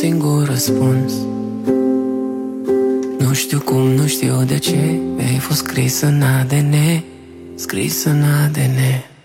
singur răspuns. Nu știu cum, nu știu de ce, mi-ai fost scris în ADN, scris în ADN.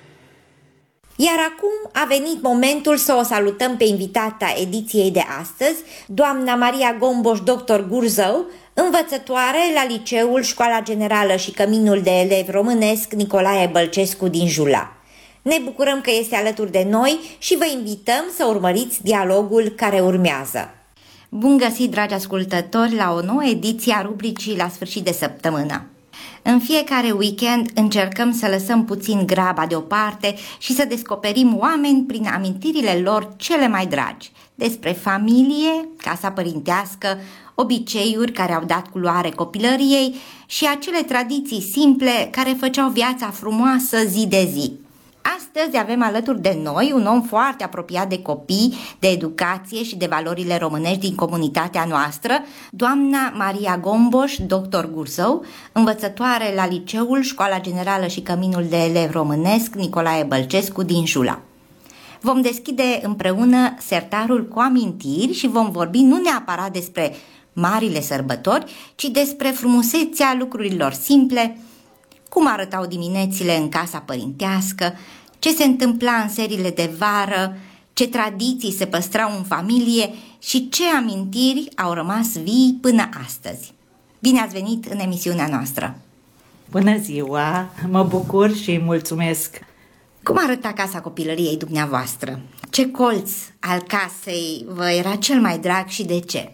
Iar acum a venit momentul să o salutăm pe invitata ediției de astăzi, doamna Maria Gomboș, doctor Gurzău, învățătoare la Liceul Școala Generală și Căminul de Elevi Românesc Nicolae Bălcescu din Jula. Ne bucurăm că este alături de noi și vă invităm să urmăriți dialogul care urmează. Bun găsit, dragi ascultători, la o nouă ediție a rubricii La sfârșit de săptămână. În fiecare weekend încercăm să lăsăm puțin graba deoparte și să descoperim oameni prin amintirile lor cele mai dragi, despre familie, casa părintească, obiceiuri care au dat culoare copilăriei și acele tradiții simple care făceau viața frumoasă zi de zi. Astăzi avem alături de noi un om foarte apropiat de copii, de educație și de valorile românești din comunitatea noastră, doamna Maria Gomboș, doctor Gurzău, învățătoare la Liceul Școala Generală și Căminul de Elevi Românesc Nicolae Bălcescu din Jula. Vom deschide împreună sertarul cu amintiri și vom vorbi nu neapărat despre marile sărbători, ci despre frumusețea lucrurilor simple, cum arătau diminețile în casa părintească, ce se întâmpla în seriile de vară, ce tradiții se păstrau în familie și ce amintiri au rămas vii până astăzi. Bine ați venit în emisiunea noastră! Bună ziua! Mă bucur și mulțumesc! Cum arăta casa copilăriei dumneavoastră? Ce colț al casei vă era cel mai drag și de ce?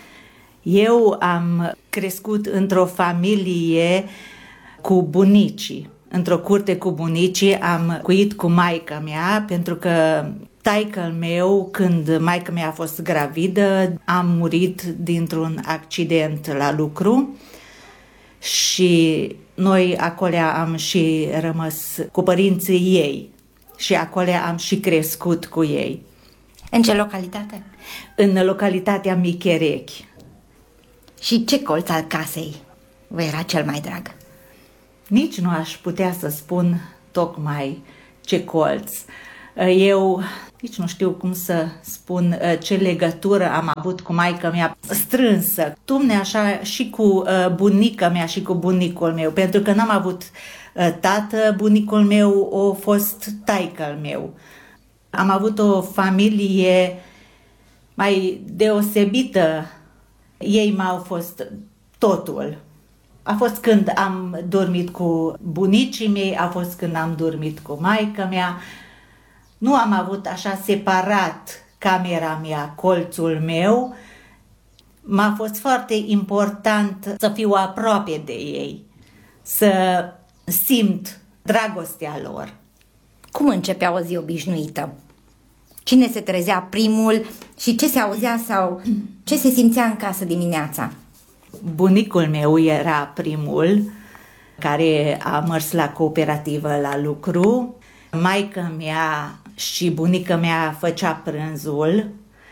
Eu am crescut într-o familie cu bunicii. Într-o curte cu bunicii am cuit cu maica mea, pentru că taică-l meu, când maica mea a fost gravidă, a murit dintr-un accident la lucru și noi acolo am și rămas cu părinții ei și acolo am și crescut cu ei. În ce localitate? În localitatea Micherechi. Și ce colț al casei vă era cel mai drag? Nici nu aș putea să spun tocmai ce colț. Eu nici nu știu cum să spun ce legătură am avut cu maica mea strânsă. Tumne așa și cu bunica mea și cu bunicul meu, pentru că n-am avut tată, bunicul meu a fost taică-l meu. Am avut o familie mai deosebită. Ei m-au fost totul. A fost când am dormit cu bunicii mei, a fost când am dormit cu maica mea. Nu am avut așa separat camera mea, colțul meu. M-a fost foarte important să fiu aproape de ei, să simt dragostea lor. Cum începea o zi obișnuită? Cine se trezea primul și ce se auzea sau ce se simțea în casă dimineața? Bunicul meu era primul care a mers la cooperativă la lucru. Maica mea și bunica mea făcea prânzul.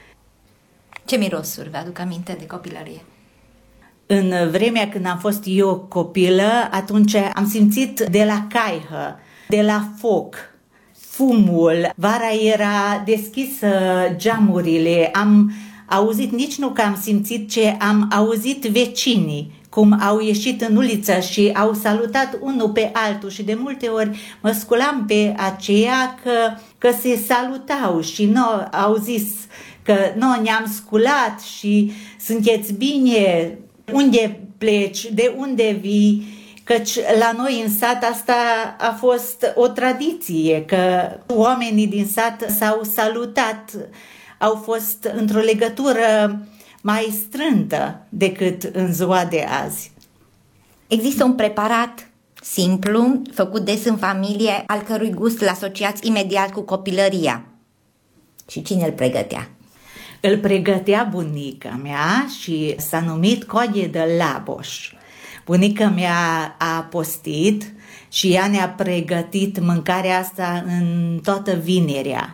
Ce mirosuri vă aduc aminte de copilărie? În vremea când am fost eu copilă, atunci am simțit de la caihă, de la foc, fumul. Vara era deschisă geamurile, am auzit, nici nu că am simțit, ce am auzit vecinii, cum au ieșit în uliță și au salutat unul pe altul și de multe ori mă sculam pe aceea că se salutau și noi au zis că noi ne-am sculat și sunteți bine, unde pleci, de unde vii, căci la noi în sat asta a fost o tradiție, că oamenii din sat s-au salutat, au fost într-o legătură mai strântă decât în ziua de azi. Există un preparat simplu, făcut des în familie, al cărui gust îl asociați imediat cu copilăria. Și cine îl pregătea? Îl pregătea bunica mea și s-a numit coadie de laboș. Bunica mea a postit și ea ne-a pregătit mâncarea asta în toată vinerea.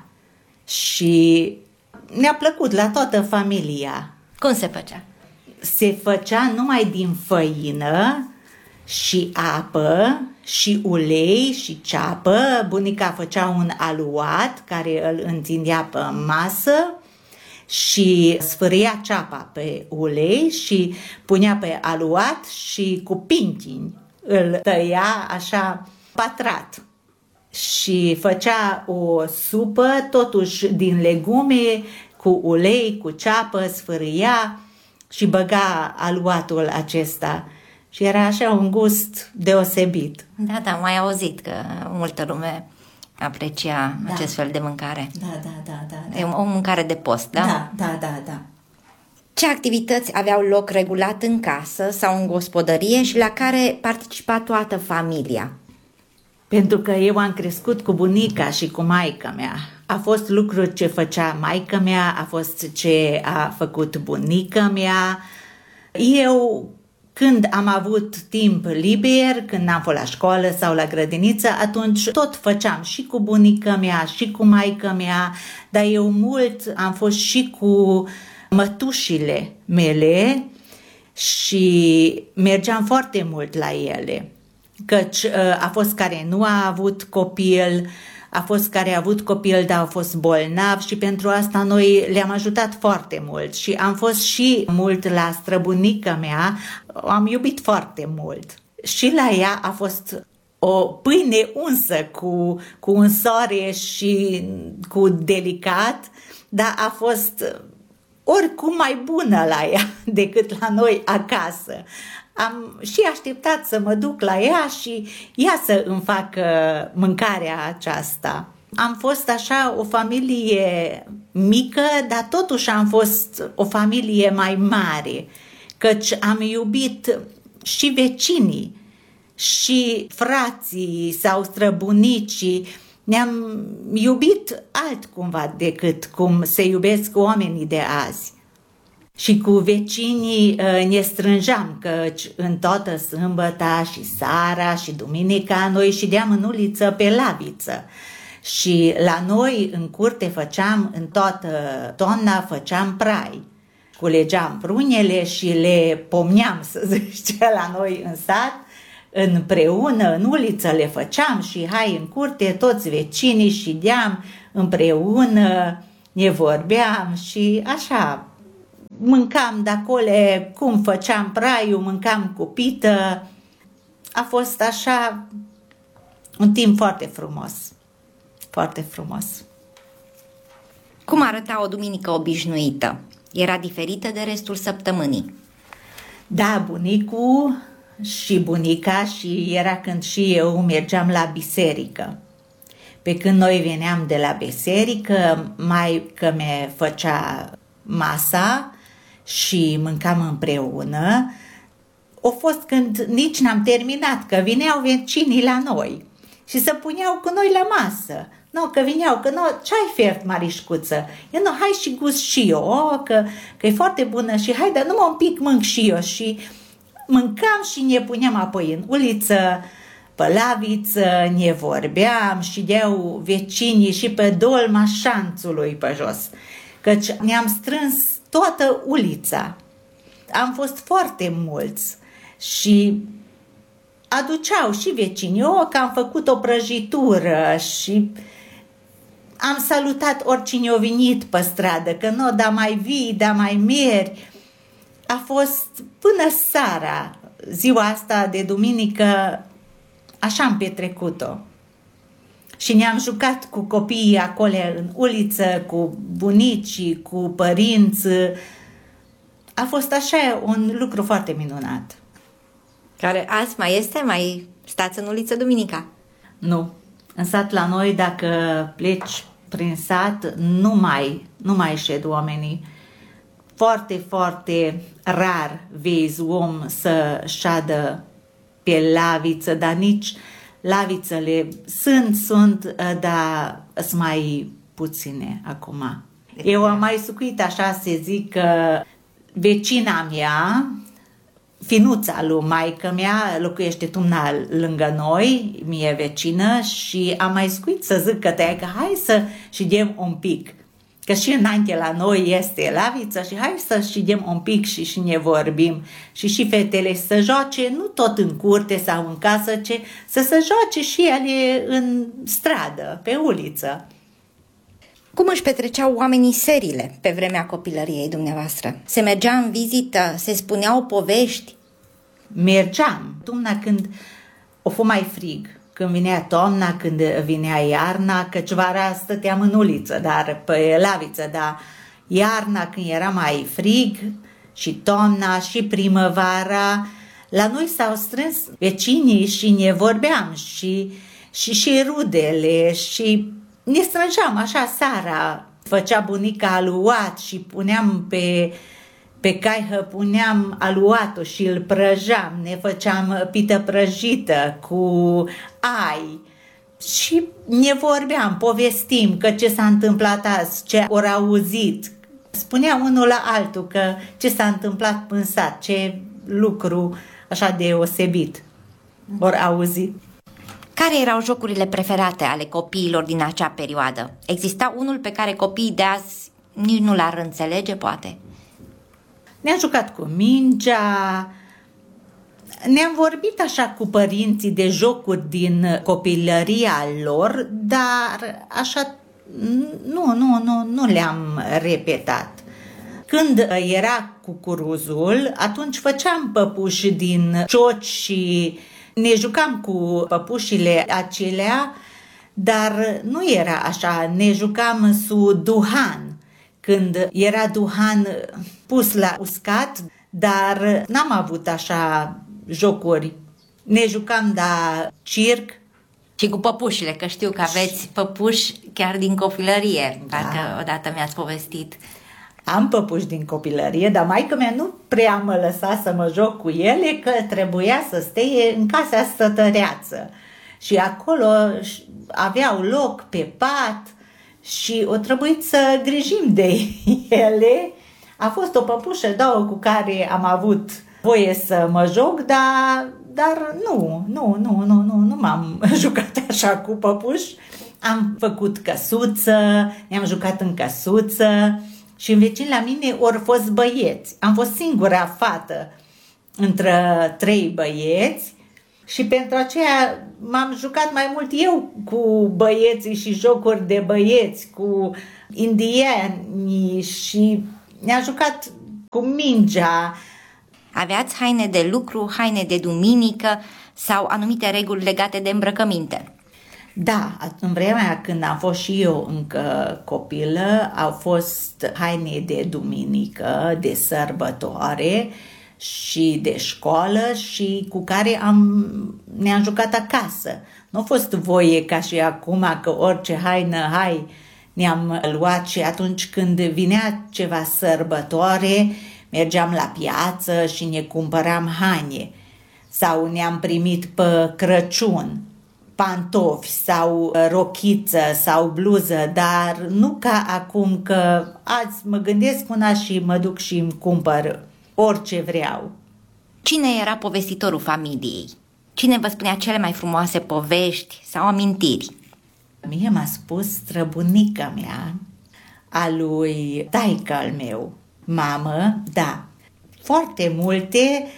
Și ne-a plăcut la toată familia. Cum se făcea? Se făcea numai din făină și apă și ulei și ceapă. Bunica făcea un aluat care îl întindea pe masă și sfârâia ceapa pe ulei și punea pe aluat și cu pintini îl tăia așa patrat. Și făcea o supă, totuși din legume, cu ulei, cu ceapă, sfârâia și băga aluatul acesta. Și era așa un gust deosebit. Da, am mai auzit că multă lume aprecia acest fel de mâncare. Da. E o mâncare de post, da? Da. Ce activități aveau loc regulat în casă sau în gospodărie și la care participa toată familia? Pentru că eu am crescut cu bunica și cu maica mea. A fost lucruri ce făcea maica mea, a fost ce a făcut bunica mea. Eu, când am avut timp liber, când am fost la școală sau la grădiniță, atunci tot făceam și cu bunica mea și cu maica mea, dar eu mult am fost și cu mătușile mele și mergeam foarte mult la ele. Căci a fost care nu a avut copil, a fost care a avut copil, dar a fost bolnav și pentru asta noi le-am ajutat foarte mult și am fost și mult la străbunica mea, am iubit foarte mult. Și la ea a fost o pâine unsă cu un soare și cu delicat, dar a fost oricum mai bună la ea decât la noi acasă. Am și așteptat să mă duc la ea și ea să îmi facă mâncarea aceasta. Am fost așa o familie mică, dar totuși am fost o familie mai mare, căci am iubit și vecinii, și frații sau străbunicii. Ne-am iubit altcumva decât cum se iubesc oamenii de azi. Și cu vecinii ne strângeam, căci în toată sâmbăta și seara și duminica noi ședeam în uliță pe laviță. Și la noi în curte făceam, în toată toamna făceam prai. Culegeam prunele și le pomneam, să zice, la noi în sat, împreună, în uliță le făceam și hai în curte, toți vecinii ședeam împreună, ne vorbeam și așa. Mâncam de acolo cum făceam praiul, mâncam cu pită. A fost așa un timp foarte frumos. Foarte frumos. Cum arăta o duminică obișnuită? Era diferită de restul săptămânii? Da, bunicul și bunica și era când și eu mergeam la biserică. Pe când noi veneam de la biserică, maică mea făcea masa și mâncam împreună. A fost când nici n-am terminat, că vineau vecinii la noi și se puneau cu noi la masă. No, că vineau, că ce-ai fert, Marișcuță? Eu, no, hai și gust și eu, că e foarte bună și hai, dar numai un pic mânc și eu. Și mâncam și ne puneam apoi în uliță, pe laviță, ne vorbeam și deau vecinii și pe dolma șanțului pe jos. Căci ne-am strâns toată ulița. Am fost foarte mulți și aduceau și vecinii, că am făcut o prăjitură și am salutat oricine a venit pe stradă, că nu, da mai vii, da mai meri. A fost până seara, ziua asta de duminică, așa am petrecut-o. Și ne-am jucat cu copiii acolo în uliță, cu bunicii, cu părinți. A fost așa un lucru foarte minunat. Care azi mai este? Mai stați în uliță duminica? Nu. În sat la noi, dacă pleci prin sat, nu mai șed oamenii. Foarte, foarte rar vezi om să șadă pe laviță, dar nici lavițele sunt, dar sunt mai puține acum. Eu am mai sucuit așa să zic că vecina mea, finuța lui maică mea, locuiește tumna lângă noi, mie vecină, și am mai scuit să zic că hai să ședem un pic. Că și înainte la noi este laviță și hai să ședem un pic și ne vorbim. Și fetele să joace, nu tot în curte sau în casă, ci să se joace și ele în stradă, pe uliță. Cum își petreceau oamenii serile pe vremea copilăriei dumneavoastră? Se mergea în vizită? Se spuneau povești? Mergeam. Toamna când o fu mai frig, când vinea toamna, când vinea iarna, căci vara stăteam în uliță, dar pe laviță, dar iarna când era mai frig și toamna și primăvara, la noi s-au strâns vecinii și ne vorbeam și rudele și ne strângeam așa seara. Făcea bunica aluat și puneam pe caihă puneam aluatul și îl prăjeam, ne făceam pită prăjită cu ai și ne vorbeam, povestim că ce s-a întâmplat azi, ce ori auzit. Spunea unul la altul că ce s-a întâmplat în sat, ce lucru așa deosebit ori auzit. Care erau jocurile preferate ale copiilor din acea perioadă? Exista unul pe care copiii de azi nici nu l-ar înțelege, poate? Ne-am jucat cu mingea, ne-am vorbit așa cu părinții de jocuri din copilăria lor, dar așa nu le-am repetat. Când era cucuruzul, atunci făceam păpuși din cioci și ne jucam cu păpușile acelea, dar nu era așa, ne jucam su duhan. Când era duhan pus la uscat, dar n-am avut așa jocuri. Ne jucam la circ. Și cu păpușile, că știu că aveți păpuși chiar din copilărie, parcă odată mi-ați povestit. Am păpuși din copilărie, dar maică-mea nu prea mă lăsa să mă joc cu ele, că trebuia să stea în casa stătăreață. Și acolo aveau loc pe pat și o trebuit să grijim de ele. A fost o păpușă, două cu care am avut voie să mă joc, dar nu m-am jucat așa cu păpuși. Am făcut căsuță, ne-am jucat în căsuță și în vecin la mine ori fost băieți. Am fost singura fată între 3 băieți și pentru aceea m-am jucat mai mult eu cu băieții și jocuri de băieți, cu indieni și ne-am jucat cu mingea. Aveați haine de lucru, haine de duminică sau anumite reguli legate de îmbrăcăminte? Da, în vremea când am fost și eu încă copilă, au fost haine de duminică, de sărbătoare și de școală și cu care ne-am jucat acasă. Nu a fost voie ca și acum că orice haină, ne-am luat și atunci când vinea ceva sărbătoare, mergeam la piață și ne cumpăram haine sau ne-am primit pe Crăciun pantofi sau rochiță sau bluză, dar nu ca acum că azi mă gândesc una și mă duc și îmi cumpăr orice vreau. Cine era povestitorul familiei? Cine vă spunea cele mai frumoase povești sau amintiri? Mie m-a spus străbunica mea, a lui taică-al meu, mamă, da, foarte multe,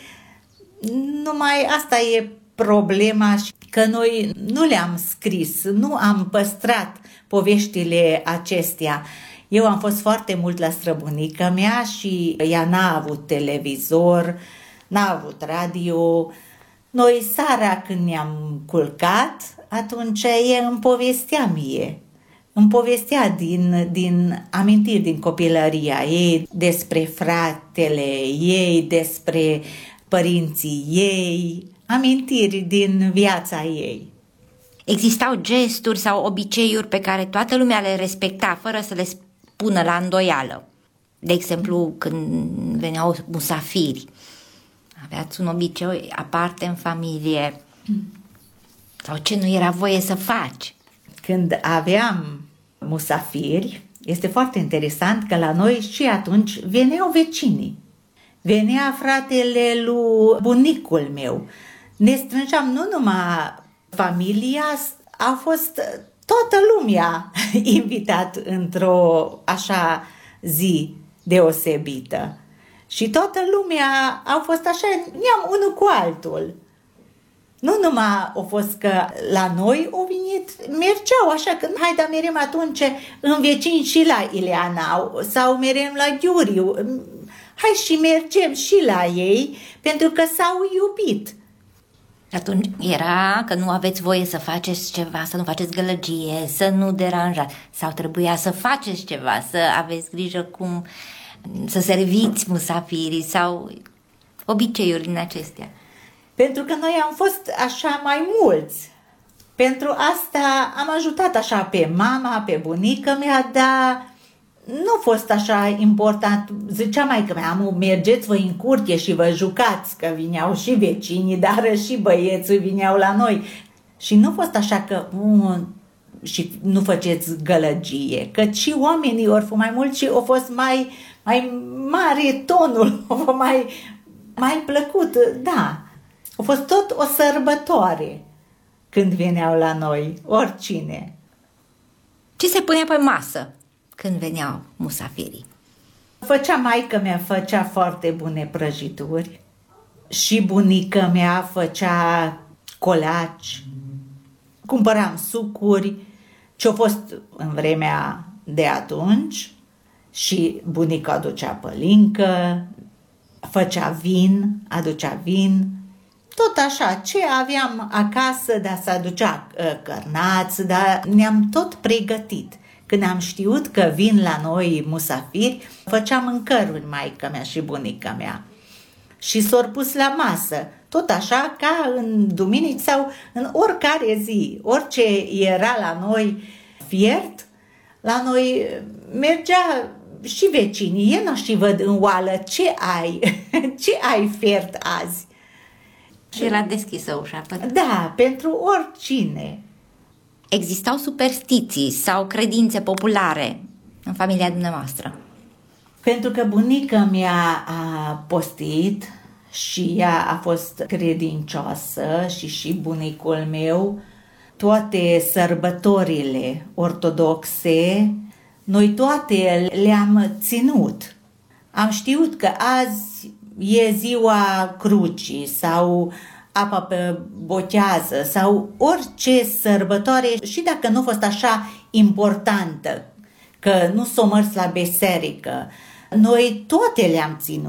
numai asta e problema, că noi nu le-am scris, nu am păstrat poveștile acestea. Eu am fost foarte mult la străbunica mea și ea n-a avut televizor, n-a avut radio. Noi seara când ne-am culcat, atunci ea îmi povestea mie. Îmi povestea din amintiri din copilăria ei, despre fratele ei, despre părinții ei, amintiri din viața ei. Existau gesturi sau obiceiuri pe care toată lumea le respecta fără să le spună la îndoială. De exemplu, când veneau musafiri, aveați un obicei aparte în familie sau ce nu era voie să faci? Când aveam musafiri, este foarte interesant că la noi și atunci veneau vecinii. Venea fratele lui bunicul meu. Ne strângeam nu numai familia, a fost toată lumea invitat într-o așa zi deosebită. Și toată lumea a fost așa, neam unul cu altul. Nu numai a fost că la noi au venit, mergeau așa că hai da merem atunci în vecini și la Ileana sau merem la Giuriu, hai și mergem și la ei pentru că s-au iubit. Atunci era că nu aveți voie să faceți ceva, să nu faceți gălăgie, să nu deranjați, sau trebuia să faceți ceva, să aveți grijă cum să serviți musafirii sau obiceiuri din acestea. Pentru că noi am fost așa mai mulți. Pentru asta am ajutat așa pe mama, pe bunica mea, dar nu a fost așa important. Zicea maică mea, mergeți voi în curte și vă jucați, că vineau și vecinii, dar și băieții vineau la noi. Și nu a fost așa că și nu faceți gălăgie, că și oamenii ori fost mai mulți și au fost mai mare tonul, mai plăcut, da. A fost tot o sărbătoare când veneau la noi, oricine. Ce se punea pe masă când veneau musafirii? Maică mea făcea foarte bune prăjituri și bunica mea făcea colaci, cumpăram sucuri, ce-a fost în vremea de atunci și bunica aducea pălincă, aducea vin, tot așa, ce aveam acasă, dar să aducea cărnați, dar ne-am tot pregătit. Când am știut că vin la noi musafiri, făceam mâncăruri maică mea și bunica mea. Și s-au pus la masă, tot așa ca în duminică sau în oricare zi, orice era la noi fiert, la noi mergea și vecinii, ei nu și văd în oală ce ai fiert azi. Și era deschisă ușa. Da, pentru oricine. Existau superstiții sau credințe populare în familia dumneavoastră? Pentru că bunica mea a postit și ea a fost credincioasă și bunicul meu, toate sărbătorile ortodoxe, noi toate le-am ținut. Am știut că azi e ziua crucii sau apa pe botează sau orice sărbătoare, și dacă nu a fost așa importantă, că nu s-o mers la biserică, noi toate le-am ținut.